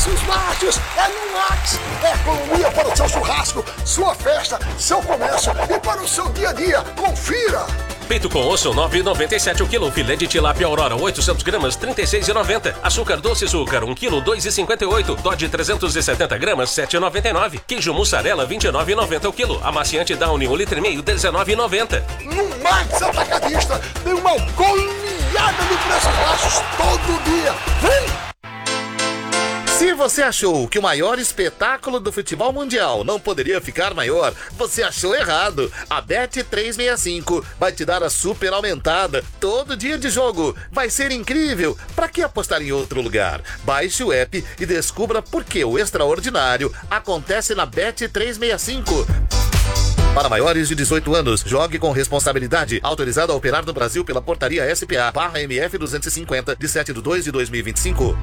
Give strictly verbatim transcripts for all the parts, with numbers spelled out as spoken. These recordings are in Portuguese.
Preços baixos é no Max. É economia para o seu churrasco, sua festa, seu comércio e para o seu dia a dia. Confira! Peito com osso, nove reais e noventa e sete centavos o quilo. Filé de tilápia Aurora, oitocentos gramas, trinta e seis reais e noventa centavos. Açúcar doce açúcar, um quilo, dois reais e cinquenta e oito centavos. Dodge trezentos e setenta gramas, sete reais e noventa e nove centavos. Queijo mussarela, vinte e nove reais e noventa centavos o quilo. Amaciante Downy, um litro e meio, dezenove reais e noventa centavos. No Max Atacadista tem uma goleada de preços baixos todo dia. Vem! Se você achou que o maior espetáculo do futebol mundial não poderia ficar maior, você achou errado. A Bet trezentos e sessenta e cinco vai te dar a super aumentada todo dia de jogo. Vai ser incrível. Para que apostar em outro lugar? Baixe o app e descubra por que o extraordinário acontece na Bet trezentos e sessenta e cinco. Para maiores de dezoito anos, jogue com responsabilidade. Autorizado a operar no Brasil pela portaria S P A barra M F duzentos e cinquenta, de sete de dois de dois mil e vinte e cinco.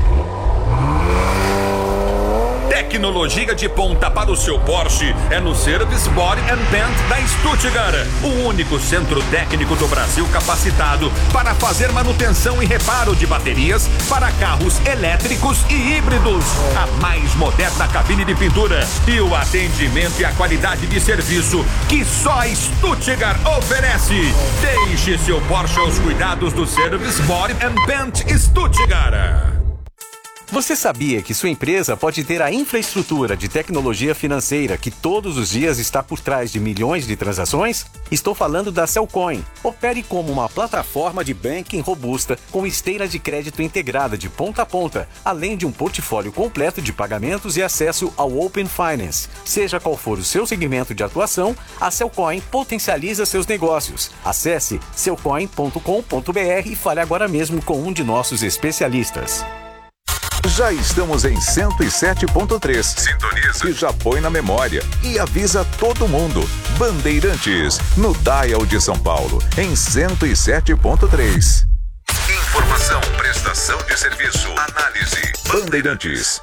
Tecnologia de ponta para o seu Porsche é no Service Body and Paint da Stuttgart, o único centro técnico do Brasil capacitado para fazer manutenção e reparo de baterias para carros elétricos e híbridos. A mais moderna cabine de pintura e o atendimento e a qualidade de serviço que só a Stuttgart oferece. Deixe seu Porsche aos cuidados do Service Body and Paint Stuttgart. Você sabia que sua empresa pode ter a infraestrutura de tecnologia financeira que todos os dias está por trás de milhões de transações? Estou falando da Cellcoin. Opere como uma plataforma de banking robusta com esteira de crédito integrada de ponta a ponta, além de um portfólio completo de pagamentos e acesso ao Open Finance. Seja qual for o seu segmento de atuação, a Cellcoin potencializa seus negócios. Acesse cellcoin ponto com ponto br e fale agora mesmo com um de nossos especialistas. Já estamos em cento e sete ponto três. Sintoniza e já põe na memória. E avisa todo mundo. Bandeirantes, no Dial de São Paulo, em cento e sete ponto três. Informação, prestação de serviço, análise. Bandeirantes.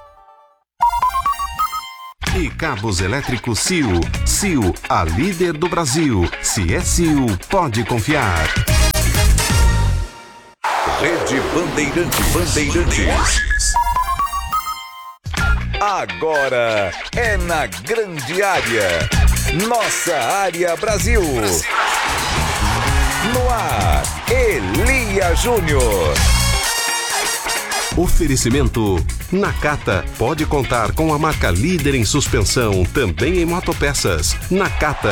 E cabos elétricos C I U. C I U, a líder do Brasil. Se é C I U, pode confiar. Rede Bandeirantes. Bandeirantes. Agora é na grande área. Nossa área Brasil. No ar, Elia Júnior. Oferecimento Nakata. Pode contar com a marca líder em suspensão, também em motopeças. Nakata.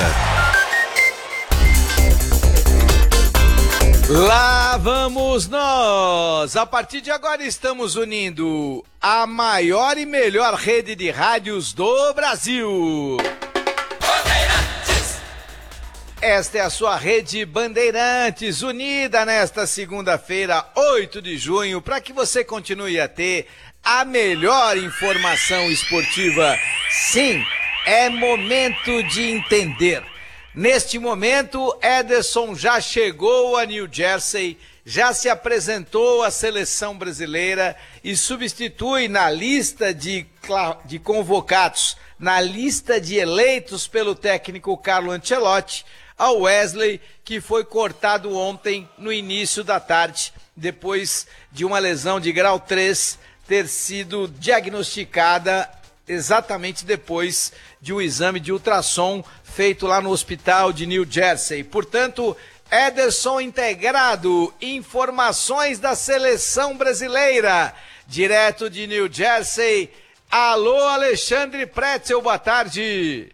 Lá vamos nós! A partir de agora estamos unindo a maior e melhor rede de rádios do Brasil. Bandeirantes! Esta é a sua rede Bandeirantes, unida nesta segunda-feira, oito de junho, para que você continue a ter a melhor informação esportiva. Sim, é momento de entender. Neste momento, Ederson já chegou a New Jersey, já se apresentou à seleção brasileira e substitui na lista de, de convocados, na lista de eleitos pelo técnico Carlo Ancelotti, ao Wesley, que foi cortado ontem no início da tarde, depois de uma lesão de grau três ter sido diagnosticada exatamente depois de um exame de ultrassom feito lá no hospital de New Jersey. Portanto, Ederson integrado, informações da seleção brasileira, direto de New Jersey. Alô, Alexandre Pretzel, boa tarde.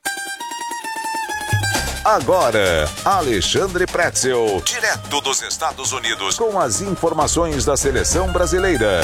Agora, Alexandre Pretzel, direto dos Estados Unidos, com as informações da seleção brasileira.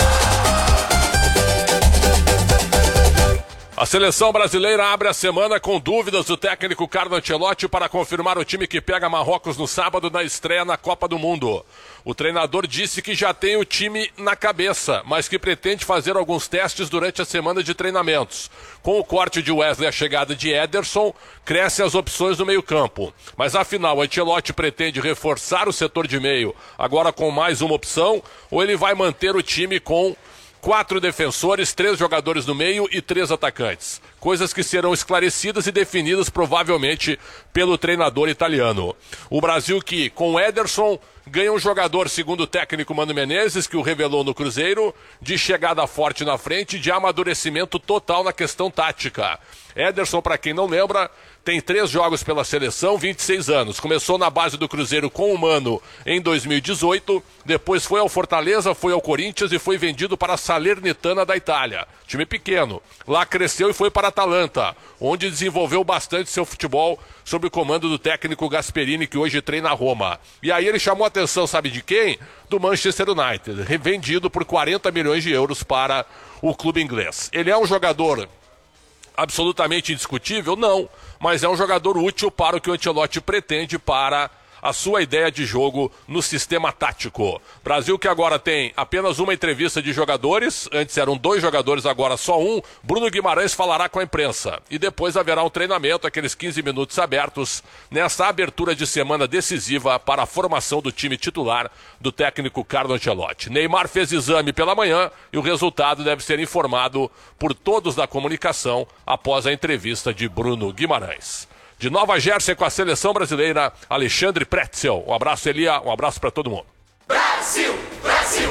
A seleção brasileira abre a semana com dúvidas do técnico Carlo Ancelotti para confirmar o time que pega Marrocos no sábado na estreia na Copa do Mundo. O treinador disse que já tem o time na cabeça, mas que pretende fazer alguns testes durante a semana de treinamentos. Com o corte de Wesley e a chegada de Ederson, crescem as opções no meio-campo. Mas afinal, Ancelotti pretende reforçar o setor de meio, agora com mais uma opção, ou ele vai manter o time com quatro defensores, três jogadores no meio e três atacantes. Coisas que serão esclarecidas e definidas provavelmente pelo treinador italiano. O Brasil que, com Ederson, ganha um jogador, segundo o técnico Mano Menezes, que o revelou no Cruzeiro, de chegada forte na frente, de amadurecimento total na questão tática. Ederson, para quem não lembra, tem três jogos pela seleção, vinte e seis anos. Começou na base do Cruzeiro com o Mano em dois mil e dezoito, depois foi ao Fortaleza, foi ao Corinthians e foi vendido para a Salernitana da Itália. Time pequeno. Lá cresceu e foi para a Atalanta, onde desenvolveu bastante seu futebol sob o comando do técnico Gasperini, que hoje treina a Roma. E aí ele chamou a atenção, sabe de quem? Do Manchester United, revendido por quarenta milhões de euros para o clube inglês. Ele é um jogador absolutamente indiscutível? Não, mas é um jogador útil para o que o Ancelotti pretende para a sua ideia de jogo no sistema tático. Brasil que agora tem apenas uma entrevista de jogadores, antes eram dois jogadores, agora só um. Bruno Guimarães falará com a imprensa e depois haverá um treinamento, aqueles quinze minutos abertos, nessa abertura de semana decisiva para a formação do time titular do técnico Carlo Ancelotti. Neymar fez exame pela manhã e o resultado deve ser informado por todos da comunicação após a entrevista de Bruno Guimarães. De Nova Jersey com a seleção brasileira, Alexandre Pretzel. Um abraço, Elia, um abraço para todo mundo. Brasil, Brasil!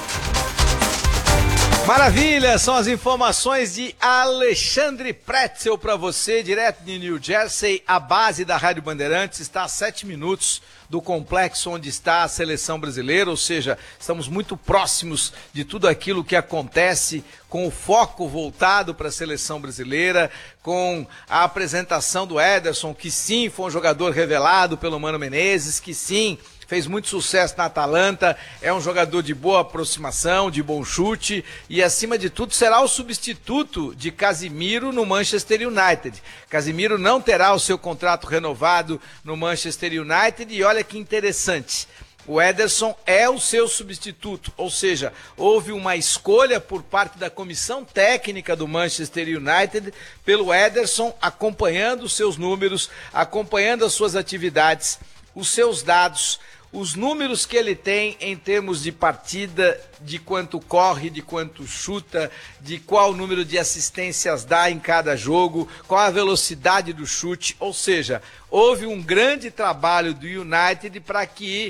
Maravilha, são as informações de Alexandre Pretzel para você, direto de New Jersey. A base da Rádio Bandeirantes está a sete minutos do complexo onde está a seleção brasileira, ou seja, estamos muito próximos de tudo aquilo que acontece, com o foco voltado para a seleção brasileira, com a apresentação do Ederson, que sim, foi um jogador revelado pelo Mano Menezes, que sim, fez muito sucesso na Atalanta, é um jogador de boa aproximação, de bom chute e, acima de tudo, será o substituto de Casemiro no Manchester United. Casemiro não terá o seu contrato renovado no Manchester United e olha que interessante, o Ederson é o seu substituto, ou seja, houve uma escolha por parte da comissão técnica do Manchester United pelo Ederson, acompanhando os seus números, acompanhando as suas atividades, os seus dados, os números que ele tem em termos de partida, de quanto corre, de quanto chuta, de qual número de assistências dá em cada jogo, qual a velocidade do chute, ou seja, houve um grande trabalho do United para que